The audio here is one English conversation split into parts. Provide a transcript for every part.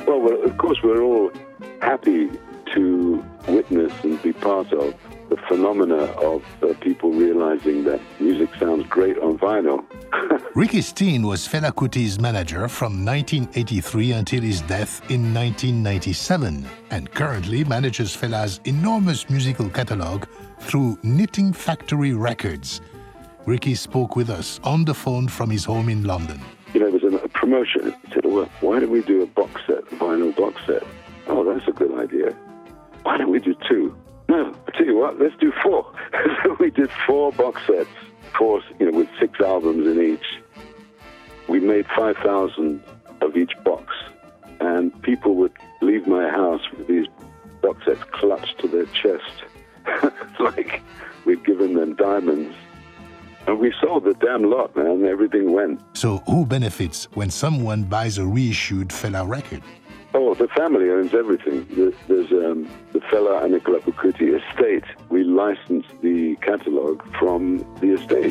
Well, of course, we're all happy to witness and be part of the phenomena of people realizing that music sounds great on vinyl. Ricky Steen was Fela Kuti's manager from 1983 until his death in 1997, and currently manages Fela's enormous musical catalog through Knitting Factory Records. Ricky spoke with us on the phone from his home in London. There was a promotion. He said, well, why don't we do a box set, a vinyl box set? Oh, that's a good idea. Why don't we do 2? No, I tell you what, let's do 4. So we did 4 box sets, 4, with 6 albums in each. We made 5,000 of each box, and people would leave my house with these box sets clutched to their chest. It's like we'd given them diamonds. And we sold the damn lot, man. Everything went. So who benefits when someone buys a reissued Fela record? Oh, the family owns everything. There's the Fela and Anikulapo Kuti estate. We licensed the catalogue from the estate.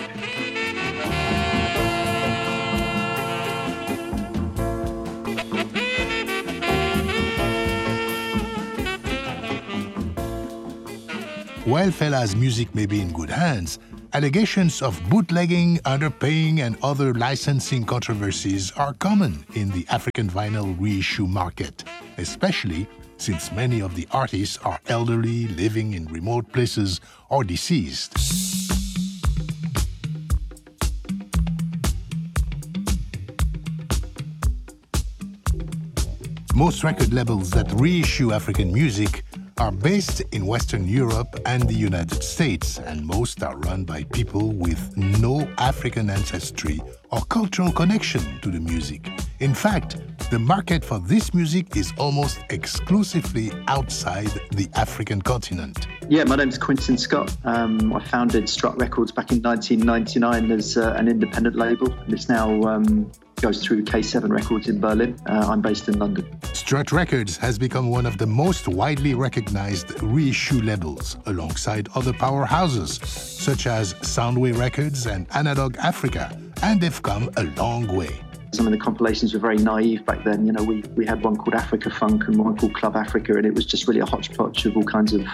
While Fela's music may be in good hands, allegations of bootlegging, underpaying, and other licensing controversies are common in the African vinyl reissue market, especially since many of the artists are elderly, living in remote places, or deceased. Most record labels that reissue African music are based in Western Europe and the United States, and most are run by people with no African ancestry or cultural connection to the music. In fact, the market for this music is almost exclusively outside the African continent. Yeah, my name's Quinton Scott. I founded Strut Records back in 1999 as an independent label, and it's now goes through K7 Records in Berlin. I'm based in London. Strut Records has become one of the most widely recognized reissue labels, alongside other powerhouses, such as Soundway Records and Analog Africa, and they've come a long way. Some of the compilations were very naive back then. We had one called Africa Funk and one called Club Africa, and it was just really a hodgepodge of all kinds of,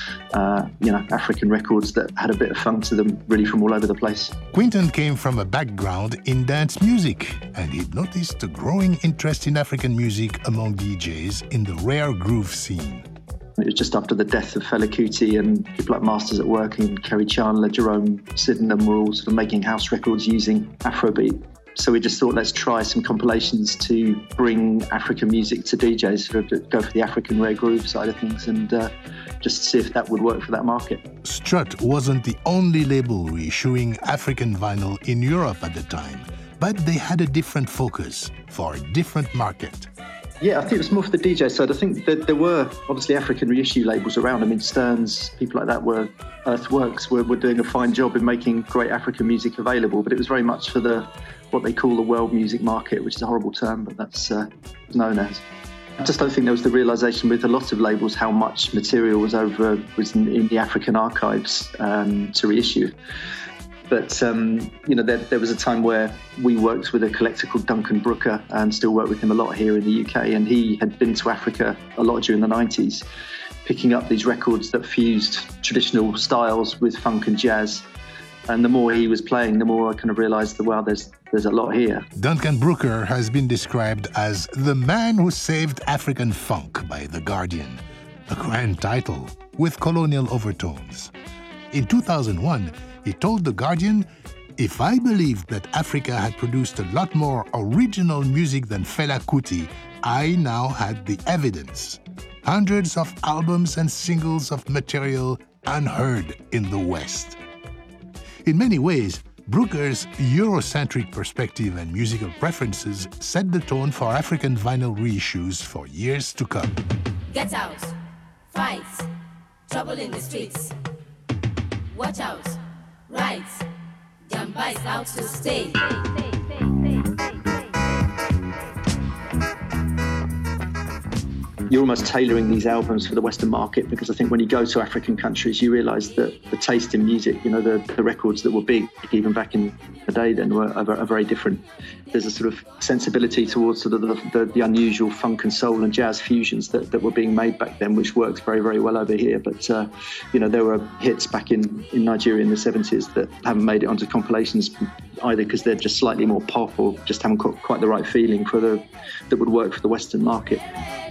African records that had a bit of funk to them, really from all over the place. Quinton came from a background in dance music, and he'd noticed a growing interest in African music among DJs in the rare groove scene. It was just after the death of Fela Kuti, and people like Masters at Work and Kerry Chandler, Jerome Sydenham were all sort of making house records using Afrobeat. So we just thought, let's try some compilations to bring African music to DJs, sort of go for the African rare groove side of things, and just see if that would work for that market. Strut wasn't the only label reissuing African vinyl in Europe at the time, but they had a different focus for a different market. Yeah, I think it was more for the DJ side. I think that there were obviously African reissue labels around. I mean, Stearns, people like that, Earthworks were doing a fine job in making great African music available, but it was very much for what they call the world music market, which is a horrible term, but that's known as. I just don't think there was the realisation with a lot of labels how much material was in the African archives to reissue. But, there was a time where we worked with a collector called Duncan Brooker and still work with him a lot here in the UK. And he had been to Africa a lot during the 90s, picking up these records that fused traditional styles with funk and jazz. And the more he was playing, the more I kind of realised that, wow, there's a lot here. Duncan Brooker has been described as the man who saved African funk by The Guardian, a grand title with colonial overtones. In 2001, he told The Guardian, "If I believed that Africa had produced a lot more original music than Fela Kuti, I now had the evidence. Hundreds of albums and singles of material unheard in the West." In many ways, Brooker's Eurocentric perspective and musical preferences set the tone for African vinyl reissues for years to come. Get out, fight, trouble in the streets. Watch out, right, Jamba is out to stay. you're almost tailoring these albums for the Western market, because I think when you go to African countries, you realise that the taste in music, the records that were big even back in the day then are very different. There's a sort of sensibility towards sort of the unusual funk and soul and jazz fusions that were being made back then, which works very, very well over here. But, there were hits back in Nigeria in the 70s that haven't made it onto compilations, either because they're just slightly more pop or just haven't got quite the right feeling that would work for the Western market.